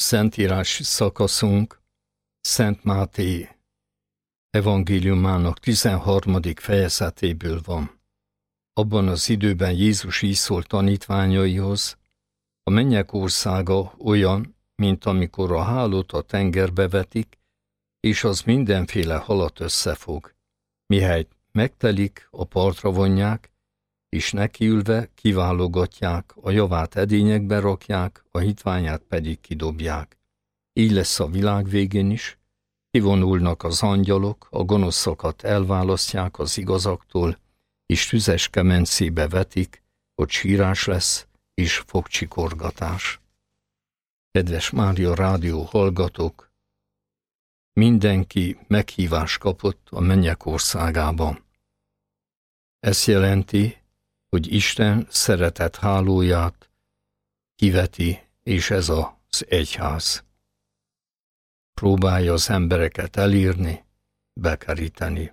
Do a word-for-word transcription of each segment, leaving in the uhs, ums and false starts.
Szentírási szakaszunk Szent Máté evangéliumának tizenharmadik fejezetéből van. Abban az időben Jézus így szólt tanítványaihoz: a mennyek országa olyan, mint amikor a hálót a tengerbe vetik, és az mindenféle halat összefog. Mihelyt megtelik, a partra vonják, és nekiülve kiválogatják, a javát edényekbe rakják, a hitványát pedig kidobják. Így lesz a világ végén is, kivonulnak az angyalok, a gonoszokat elválasztják az igazaktól, és tüzes kemencébe vetik, ott sírás lesz, és fogcsikorgatás. Kedves Mária Rádió hallgatók, mindenki meghívást kapott a mennyek országában. Ez jelenti, hogy Isten szeretet hálóját kiveti, és ez az egyház. Próbálja az embereket elírni, bekeríteni.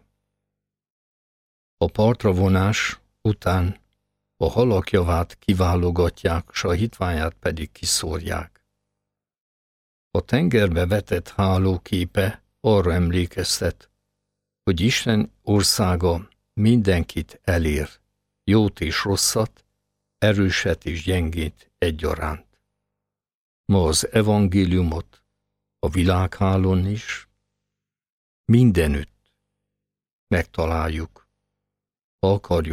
A partra vonás után a halak javát kiválogatják, s a hitványát pedig kiszórják. A tengerbe vetett háló képe arra emlékeztet, hogy Isten országa mindenkit elér, jót és rosszat, erőset és gyengét egyaránt. Ma az evangéliumot a világhálón is mindenütt megtaláljuk, ha akarjuk